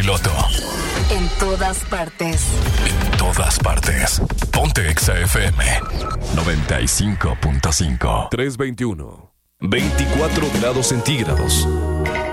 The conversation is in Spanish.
piloto. En todas partes. En todas partes. Ponte Exa FM 95.5. 321. 24 grados centígrados.